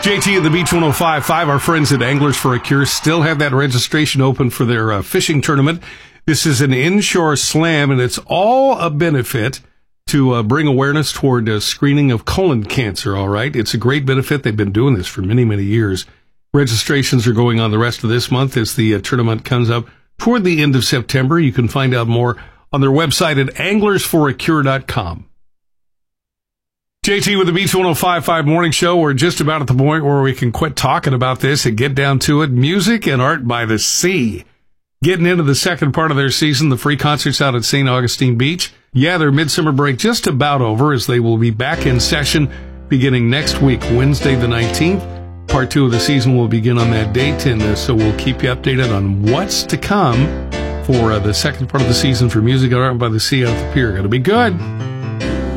JT at the Beach 105.5. Our friends at Anglers for a Cure still have that registration open for their fishing tournament. This is an inshore slam, and it's all a benefit to bring awareness toward screening of colon cancer, all right? It's a great benefit. They've been doing this for many, many years. Registrations are going on the rest of this month as the tournament comes up toward the end of September. You can find out more on their website at anglersforacure.com. JT with the Beach 105.5 Morning Show. We're just about at the point where we can quit talking about this and get down to it. Music and Art by the Sea. Getting into the second part of their season, the free concerts out at St. Augustine Beach. Yeah, their midsummer break just about over as they will be back in session beginning next week, Wednesday the 19th. Part 2 of the season will begin on that date, and so we'll keep you updated on what's to come for the second part of the season for Music and Art by the Sea out at the pier. Going to be good.